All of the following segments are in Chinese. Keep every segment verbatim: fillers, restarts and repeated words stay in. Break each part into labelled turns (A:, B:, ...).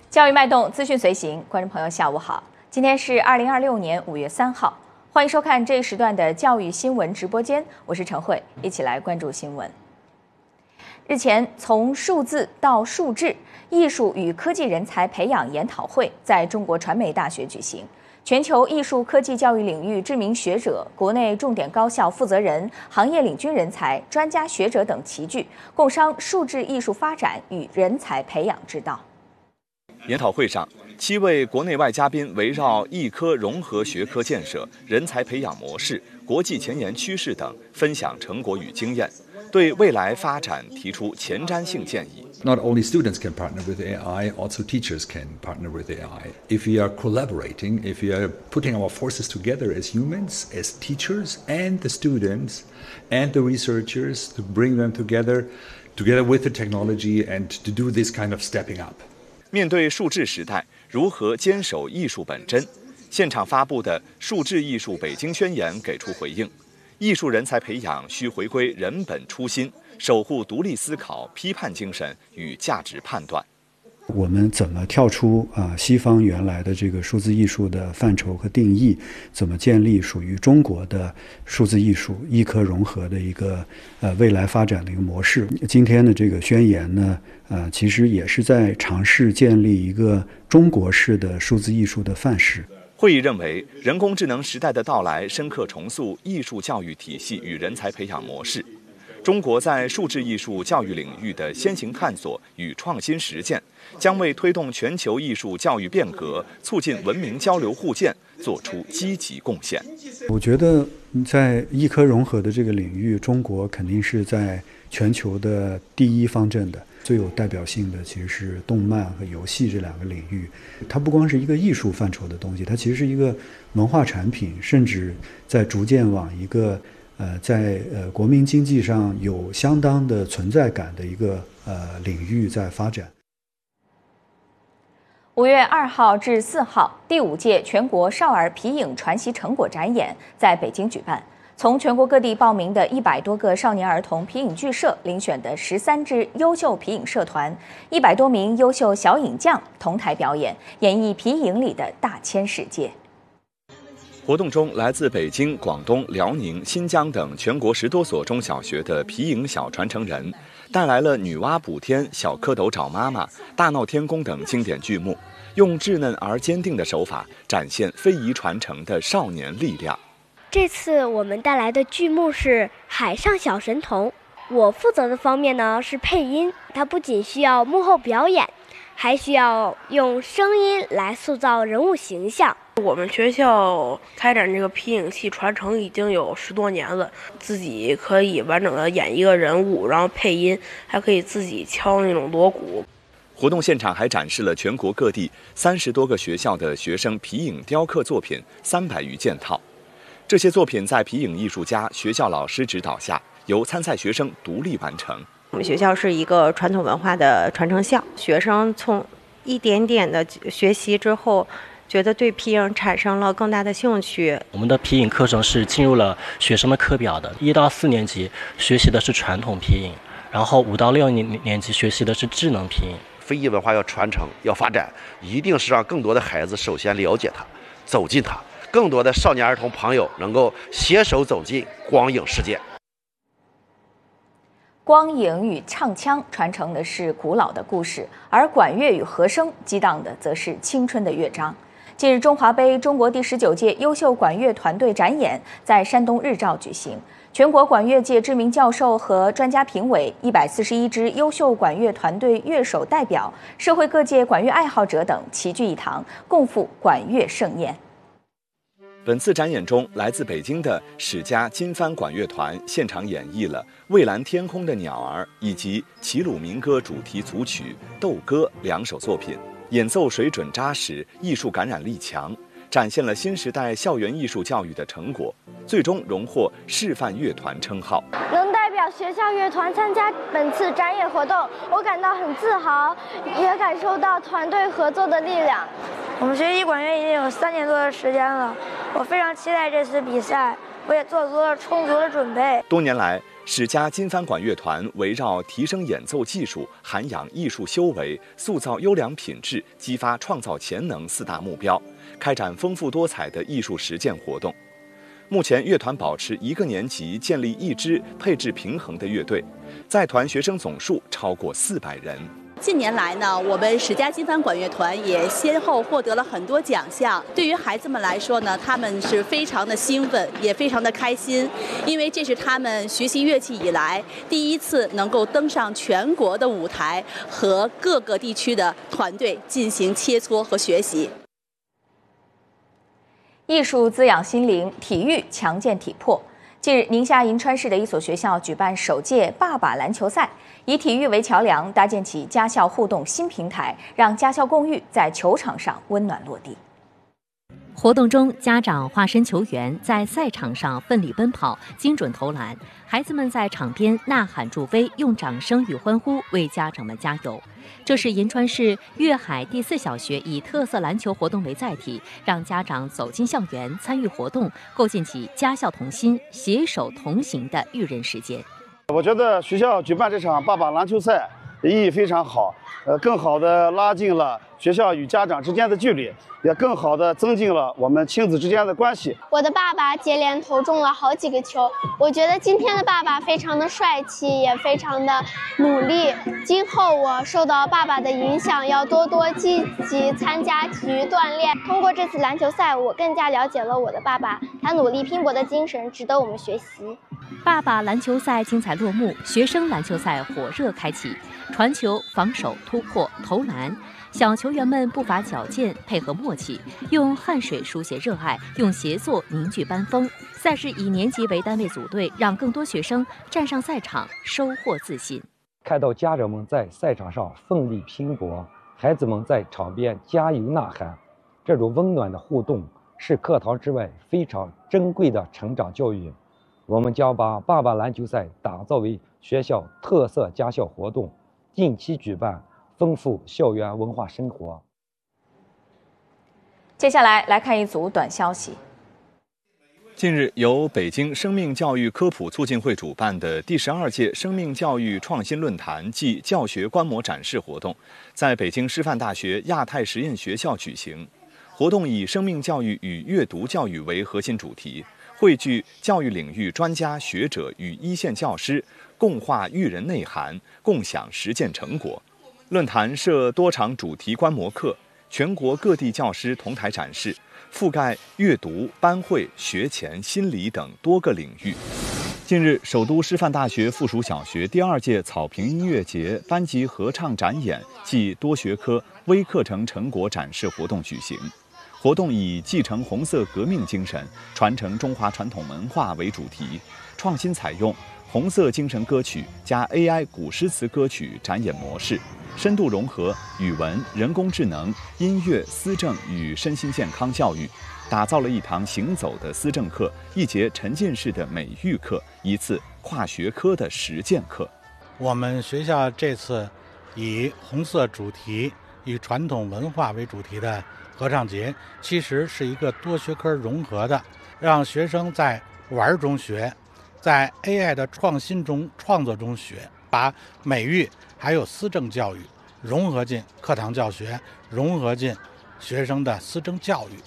A: 教育脉动，资讯随行，观众朋友下午好，今天是二零二六年五月三号，欢迎收看这一时段的教育新闻直播间，我是陈慧，一起来关注新闻。日前，从数字到数智，艺术与科技人才培养研讨会在中国传媒大学举行。全球艺术科技教育领域知名学者、国内重点高校负责人、行业领军人才、专家学者等齐聚，共商数智艺术发展与人才培养之道。
B: 研讨会上，七位国内外嘉宾围绕艺科融合学科建设、人才培养模式、国际前沿趋势等分享成果与经验，对未来发展提出前瞻性建议。
C: Not only students can partner with A I, also teachers can partner with A I. If we are collaborating, if we are putting our forces together as humans, as teachers and the students and the researchers to bring them together, together with the technology and to do this kind of stepping up.
B: 面对数智时代，如何坚守艺术本真？现场发布的《数智艺术北京宣言》给出回应：艺术人才培养需回归人本初心，守护独立思考、批判精神与价值判断。
D: 我们怎么跳出啊西方原来的这个数字艺术的范畴和定义？怎么建立属于中国的数字艺术艺科融合的一个呃未来发展的一个模式？今天的这个宣言呢，呃，其实也是在尝试建立一个中国式的数字艺术的范式。
B: 会议认为，人工智能时代的到来深刻重塑艺术教育体系与人才培养模式。中国在数智艺术教育领域的先行探索与创新实践，将为推动全球艺术教育变革、促进文明交流互鉴做出积极贡献。
D: 我觉得在艺科融合的这个领域，中国肯定是在全球的第一方阵的。最有代表性的其实是动漫和游戏这两个领域，它不光是一个艺术范畴的东西，它其实是一个文化产品，甚至在逐渐往一个呃在呃国民经济上有相当的存在感的一个呃领域在发展。
A: 五月二号至四号，第五届全国少儿皮影传习成果展演在北京举办。从全国各地报名的一百多个少年儿童皮影剧社遴选的十三支优秀皮影社团，一百多名优秀小影将同台表演，演绎皮影里的大千世界。
B: 活动中，来自北京、广东、辽宁、新疆等全国十多所中小学的皮影小传承人，带来了《女娲补天》《小蝌蚪找妈妈》《大闹天宫》等经典剧目，用稚嫩而坚定的手法展现非遗传承的少年力量。
E: 这次我们带来的剧目是《海上小神童》，我负责的方面呢是配音，它不仅需要幕后表演，还需要用声音来塑造人物形象。
F: 我们学校开展这个皮影戏传承已经有十多年了，自己可以完整的演一个人物，然后配音，还可以自己敲那种锣鼓。
B: 活动现场还展示了全国各地三十多个学校的学生皮影雕刻作品三百余件套。这些作品在皮影艺术家、学校老师指导下，由参赛学生独立完成。
G: 我们学校是一个传统文化的传承校，学生从一点点的学习之后，觉得对皮影产生了更大的兴趣。
H: 我们的皮影课程是进入了学生的课表的，一到四年级学习的是传统皮影，然后五到六年年级学习的是智能皮影。
I: 非遗文化要传承、要发展，一定是让更多的孩子首先了解它、走进它。更多的少年儿童朋友能够携手走进光影世界。
A: 光影与唱腔传承的是古老的故事，而管乐与和声激荡的则是青春的乐章。近日，中华杯中国第十九届优秀管乐团队展演在山东日照举行，全国管乐界知名教授和专家评委，一百四十一支优秀管乐团队乐手代表，社会各界管乐爱好者等齐聚一堂，共赴管乐盛宴。
B: 本次展演中，来自北京的史家金帆管乐团现场演绎了《蔚蓝天空的鸟儿》以及齐鲁民歌主题组曲《斗歌》两首作品，演奏水准扎实，艺术感染力强，展现了新时代校园艺术教育的成果，最终荣获示范乐团称号。
E: 能代表学校乐团参加本次展演活动，我感到很自豪，也感受到团队合作的力量。
J: 我们学习管乐已经有三年多的时间了，我非常期待这次比赛，我也做足了充足的准备。
B: 多年来， 史家金帆管乐团围绕提升演奏技术、涵养艺术修为、塑造优良品质、激发创造潜能四大目标，开展丰富多彩的艺术实践活动。目前，乐团保持一个年级建立一支配置平衡的乐队，在团学生总数超过四百人。
K: 近年来呢，我们史家金帆管乐团也先后获得了很多奖项。对于孩子们来说呢，他们是非常的兴奋，也非常的开心，因为这是他们学习乐器以来第一次能够登上全国的舞台，和各个地区的团队进行切磋和学习。
A: 艺术滋养心灵，体育强健体魄。近日，宁夏银川市的一所学校举办首届爸爸篮球赛，以体育为桥梁，搭建起家校互动新平台，让家校共育在球场上温暖落地。
L: 活动中，家长化身球员，在赛场上奋力奔跑，精准投篮；孩子们在场边呐喊助威，用掌声与欢呼为家长们加油。这是银川市粤海第四小学以特色篮球活动为载体，让家长走进校园参与活动，构建起家校同心、携手同行的育人时间。
M: 我觉得学校举办这场爸爸篮球赛意义非常好，呃，更好地拉近了学校与家长之间的距离，也更好地增进了我们亲子之间的关系。
N: 我的爸爸接连投中了好几个球，我觉得今天的爸爸非常的帅气，也非常的努力。今后我受到爸爸的影响，要多多积极参加体育锻炼。通过这次篮球赛，我更加了解了我的爸爸，他努力拼搏的精神值得我们学习。
L: 爸爸篮球赛精彩落幕，学生篮球赛火热开启，传球、防守、突破、投篮，小球员们步伐矫健，配合默契，用汗水书写热爱，用协作凝聚班风。赛事以年级为单位组队，让更多学生站上赛场，收获自信。
O: 看到家长们在赛场上奋力拼搏，孩子们在场边加油呐喊，这种温暖的互动是课堂之外非常珍贵的成长教育。我们将把爸爸篮球赛打造为学校特色家校活动，定期举办，丰富校园文化生活。
A: 接下来来看一组短消息。
B: 近日，由北京生命教育科普促进会主办的第十二届生命教育创新论坛暨教学观摩展示活动，在北京师范大学亚太实验学校举行。活动以生命教育与阅读教育为核心主题，汇聚教育领域专家学者与一线教师，共话育人内涵，共享实践成果。论坛设多场主题观摩课，全国各地教师同台展示，覆盖阅读、班会、学前、心理等多个领域。近日，首都师范大学附属小学第二届草坪音乐节班级合唱展演暨多学科微课程成果展示活动举行。活动以继承红色革命精神，传承中华传统文化为主题，创新采用红色精神歌曲加 A I 古诗词歌曲展演模式，深度融合语文、人工智能、音乐、思政与身心健康教育，打造了一堂行走的思政课，一节沉浸式的美育课，一次跨学科的实践课。
P: 我们学校这次以红色主题、以传统文化为主题的合唱节，其实是一个多学科融合的，让学生在玩中学，在 A I 的创新中创作中学，把美育还有思政教育融合进课堂教学，融合进学生的思政教育。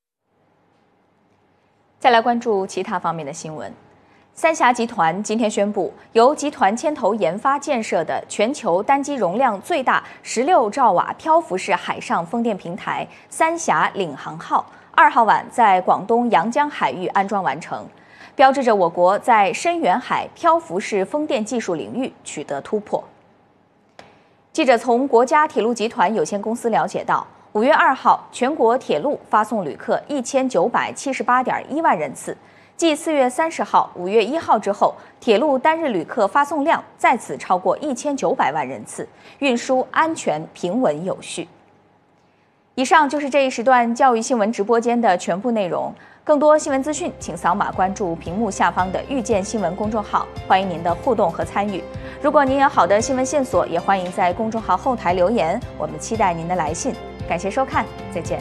A: 再来关注其他方面的新闻。三峡集团今天宣布，由集团牵头研发建设的全球单机容量最大十六兆瓦漂浮式海上风电平台“三峡领航号”二号晚在广东阳江海域安装完成，标志着我国在深远海漂浮式风电技术领域取得突破。记者从国家铁路集团有限公司了解到，五月二号，全国铁路发送旅客一千九百七十八点一万人次。继四月三十号、五月一号之后，铁路单日旅客发送量再次超过一千九百万人次，运输安全平稳有序。以上就是这一时段教育新闻直播间的全部内容。更多新闻资讯，请扫码关注屏幕下方的遇见新闻公众号，欢迎您的互动和参与。如果您有好的新闻线索，也欢迎在公众号后台留言，我们期待您的来信。感谢收看，再见。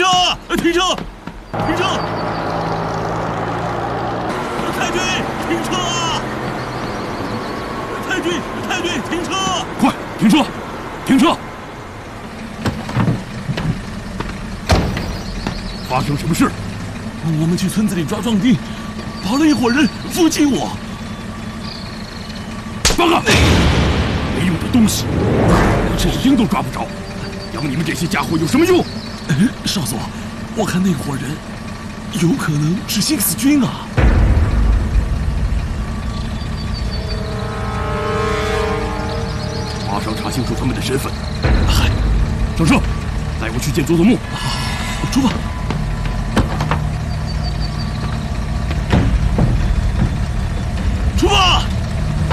Q: 啊！停车！停车！太君，停车啊！太君，太君，停车！
R: 快停车！停车！发生什么事？
Q: 我们去村子里抓壮丁，跑了一伙人伏击我。
R: 报告！没用的东西，我这是鹰都抓不着，养你们这些家伙有什么用？
Q: 少佐，我看那伙人有可能是新四军啊。
R: 马上查清楚他们的身份。嗨，张胜，带我去见佐佐木。
Q: 出发。